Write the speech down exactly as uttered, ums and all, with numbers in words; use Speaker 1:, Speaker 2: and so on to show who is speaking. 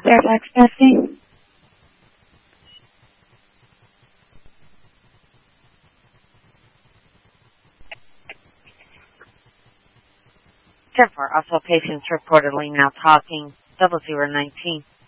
Speaker 1: Fairfax testing.
Speaker 2: ten four, also patients reportedly now talking, double zero nineteen.